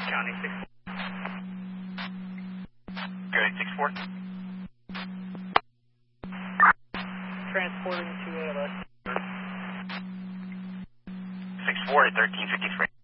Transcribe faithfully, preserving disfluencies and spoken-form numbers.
County six. Good, six four. Transporting to A L S. six four at thirteen fifty-three.